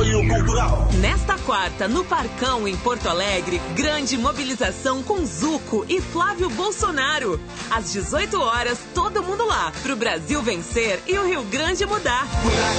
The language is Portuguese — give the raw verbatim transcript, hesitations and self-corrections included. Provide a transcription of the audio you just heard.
apoio cultural. Nesta quarta, no Parcão, em Porto Alegre, grande mobilização com Zuco e Flávio Bolsonaro. Às dezoito horas, todo mundo lá, pro Brasil vencer e o Rio Grande mudar.